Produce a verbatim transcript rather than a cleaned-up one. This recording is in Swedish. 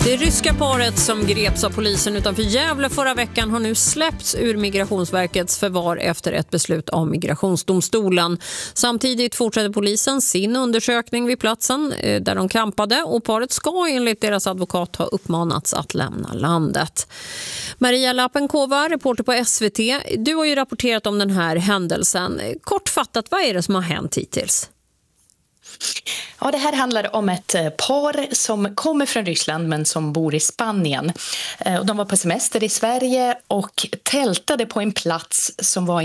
Det ryska paret som greps av polisen utanför Gävle förra veckan har nu släppts ur Migrationsverkets förvar efter ett beslut av Migrationsdomstolen. Samtidigt fortsätter polisen sin undersökning vid platsen där de campade och paret ska enligt deras advokat ha uppmanats att lämna landet. Maria Lapenkova, reporter på S V T. Du har ju rapporterat om den här händelsen. Kortfattat, vad är det som har hänt hittills? Ja, det här handlar om ett par som kommer från Ryssland men som bor i Spanien. De var på semester i Sverige och tältade på en plats som var